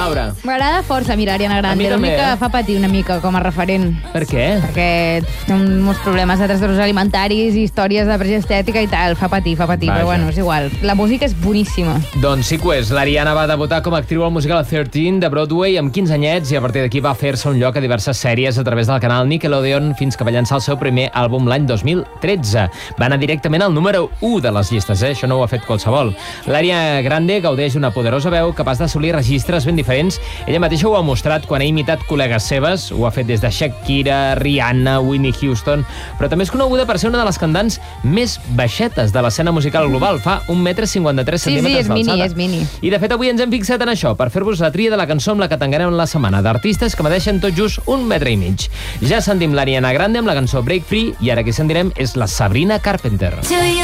Laura? M'agrada força mirar Ariana Grande. també, Mica fa patir una mica com a referent. Per què? Perquè té uns problemes de trastorns alimentaris i històries de pressió estètica i tal. Fa patir, Vaja. però bueno, és igual. La música és boníssima. Doncs sí que ho és. L'Ariana va debutar com a actriu al musical 13 de Broadway amb 15 anyets i a partir d'aquí va fer-se un lloc a diverses sèries a través del canal Nickelodeon fins que va llançar el seu primer àlbum l'any 2013. Va anar directament al número 1 de les llistes, Això no ho ha fet qualsevol. L'Ariana Grande gaudeix d'una poderosa veu capaç d'assolir registres ben diferents. Ella mateixa ho ha mostrat quan ha imitat col·legues seves. Ho ha fet des de Shakira, Rihanna, Whitney Houston, però també és coneguda per ser una de les cantants més baixetes de l'escena musical global. Fa 1,53 m d'alçada. És mini. I de fet avui ens hem fixat en això, per fer-vos la tria de la cançó amb la que tancarem la setmana, d'artistes que medeixen tot just 1,5 m. Ja sentim l'Ariana Grande amb la cançó Break Free i ara que sentirem és la Sabrina Carpenter.